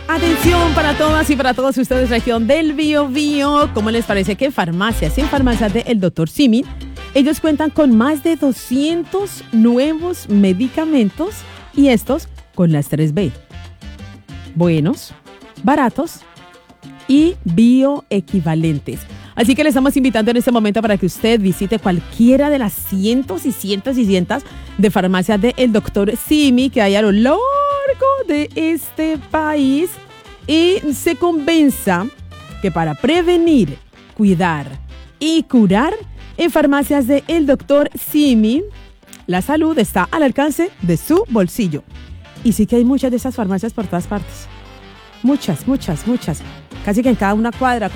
Atención para todas y para todos ustedes, región del Biobío. ¿Cómo les parece que en farmacias de El Dr. Simi, ellos cuentan con más de 200 nuevos medicamentos y estos con las 3B? Buenos, baratos y bioequivalentes. Así que le estamos invitando en este momento para que usted visite cualquiera de las cientos y cientos y cientos de farmacias de El Dr. Simi que hay a lo largo de este país y se convenza que para prevenir, cuidar y curar, en farmacias de El Dr. Simi, la salud está al alcance de su bolsillo. Y sí que hay muchas de esas farmacias por todas partes. Muchas. Casi que en cada una cuadra.